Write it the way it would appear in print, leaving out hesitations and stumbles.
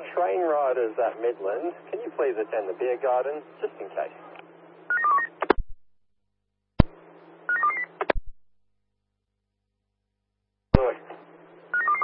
train riders at Midland, can you please attend the beer garden, just in case?